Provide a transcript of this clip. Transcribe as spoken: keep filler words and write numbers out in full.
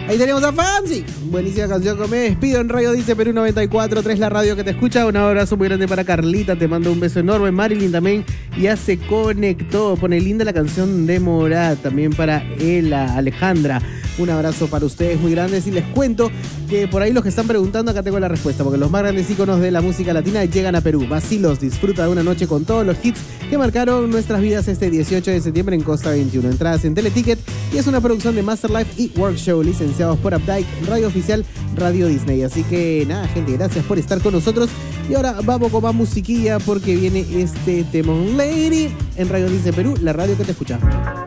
Ahí tenemos a Fancy. Buenísima canción que me despido en Radio Dice Perú noventa y cuatro punto tres, la radio que te escucha. Un abrazo muy grande para Carlita, te mando un beso enorme. Marilyn también ya se conectó. Pone linda la canción de Morat. También para Ela, Alejandra. Un abrazo para ustedes muy grandes y les cuento que por ahí los que están preguntando, acá tengo la respuesta, porque los más grandes íconos de la música latina llegan a Perú. Vacilos disfruta de una noche con todos los hits que marcaron nuestras vidas este dieciocho de septiembre en Costa veintiuno. Entradas en Teleticket y es una producción de Masterlife y Workshow, licenciados por Updike, radio oficial Radio Disney. Así que nada, gente, gracias por estar con nosotros. Y ahora vamos con más musiquilla porque viene este Temon Lady en Radio Dice Perú, la radio que te escucha.